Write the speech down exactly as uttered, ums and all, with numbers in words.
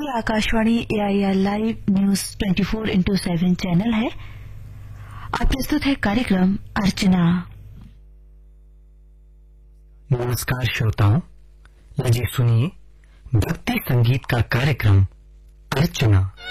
ये आकाशवाणी ए I R live news चौबीस into seven channel है। अब प्रस्तुत है कार्यक्रम अर्चना। नमस्कार श्रोताओं, लीजिए सुनिए भक्ति संगीत का कार्यक्रम अर्चना।